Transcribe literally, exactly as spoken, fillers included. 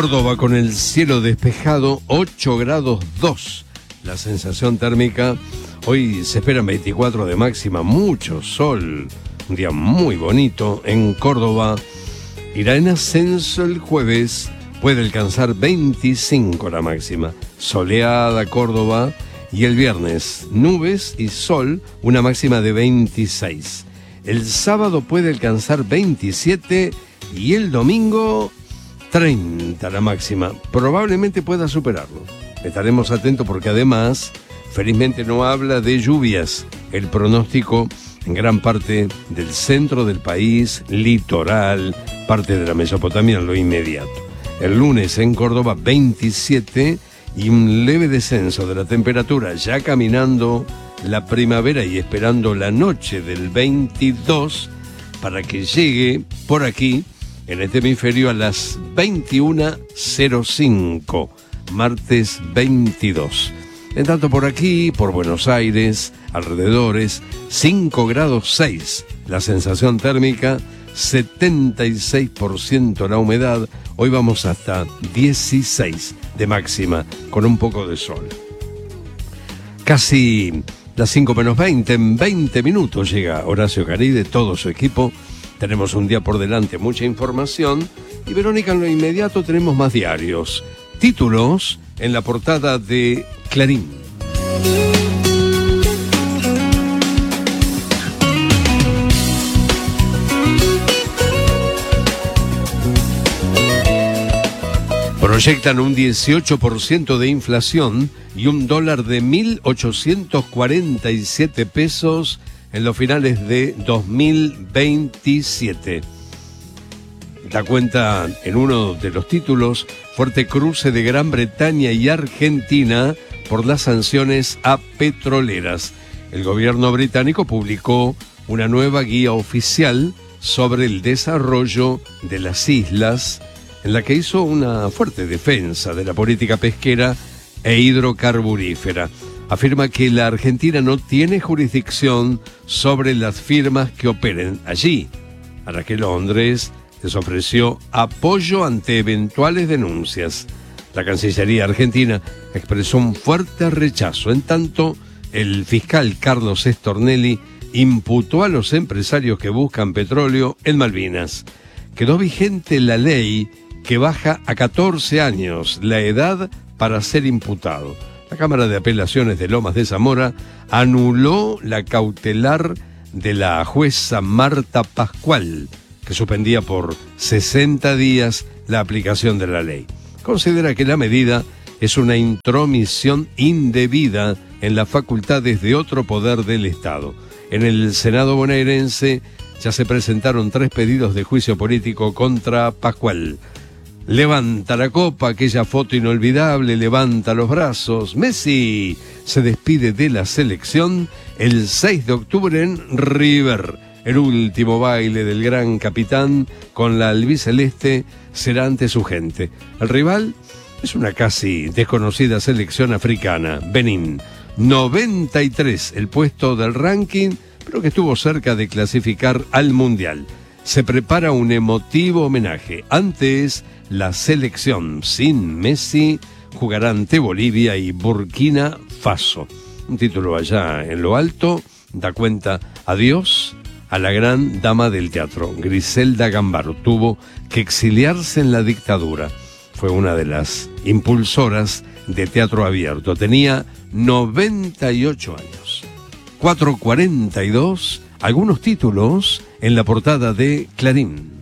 Córdoba con el cielo despejado, ocho grados dos. La sensación térmica, hoy se esperan veinticuatro de máxima, mucho sol, un día muy bonito en Córdoba. Irá en ascenso el jueves, puede alcanzar veinticinco la máxima. Soleada Córdoba, y el viernes nubes y sol, una máxima de veintiséis. El sábado puede alcanzar veintisiete y el domingo treinta la máxima. Probablemente pueda superarlo. Estaremos atentos porque además, felizmente no habla de lluvias. El pronóstico en gran parte del centro del país, litoral, parte de la Mesopotamia en lo inmediato. El lunes en Córdoba veintisiete y un leve descenso de la temperatura, ya caminando la primavera y esperando la noche del veintidós para que llegue por aquí en este hemisferio a las veintiuna cero cinco, martes veintidós. En tanto por aquí, por Buenos Aires, alrededores, cinco grados seis, la sensación térmica, setenta y seis por ciento la humedad, hoy vamos hasta dieciséis de máxima, con un poco de sol. Casi las cinco menos veinte, en veinte minutos llega Horacio Caride, todo su equipo. Tenemos un día por delante, mucha información. Y Verónica, en lo inmediato tenemos más diarios. Títulos en la portada de Clarín. Proyectan un dieciocho por ciento de inflación y un dólar de mil ochocientos cuarenta y siete pesos en los finales de dos mil veintisiete. Da cuenta en uno de los títulos, fuerte cruce de Gran Bretaña y Argentina por las sanciones a petroleras. El gobierno británico publicó una nueva guía oficial sobre el desarrollo de las islas, en la que hizo una fuerte defensa de la política pesquera e hidrocarburífera. Afirma que la Argentina no tiene jurisdicción sobre las firmas que operen allí, para que Londres les ofreció apoyo ante eventuales denuncias. La Cancillería argentina expresó un fuerte rechazo. En tanto, el fiscal Carlos Stornelli imputó a los empresarios que buscan petróleo en Malvinas. Quedó vigente la ley que baja a catorce años la edad para ser imputado. La Cámara de Apelaciones de Lomas de Zamora anuló la cautelar de la jueza Marta Pascual, que suspendía por sesenta días la aplicación de la ley. Considera que la medida es una intromisión indebida en las facultades de otro poder del Estado. En el Senado bonaerense ya se presentaron tres pedidos de juicio político contra Pascual. Levanta la copa, aquella foto inolvidable, levanta los brazos. Messi se despide de la selección el seis de octubre en River. El último baile del gran capitán con la albiceleste será ante su gente. El rival es una casi desconocida selección africana, Benín. noventa y tres el puesto del ranking, pero que estuvo cerca de clasificar al Mundial. Se prepara un emotivo homenaje. Antes, la selección sin Messi jugará ante Bolivia y Burkina Faso. Un título allá en lo alto da cuenta: adiós a la gran dama del teatro. Griselda Gambaro tuvo que exiliarse en la dictadura. Fue una de las impulsoras de teatro abierto. Tenía noventa y ocho años. cuatro cuarenta y dos, algunos títulos en la portada de Clarín.